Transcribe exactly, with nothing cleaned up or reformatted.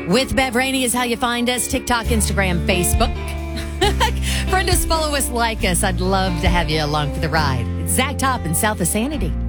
With Bev Rainey is how you find us. TikTok, Instagram, Facebook. Friend us, follow us, like us. I'd love to have you along for the ride. It's Zach Top and South of Sanity.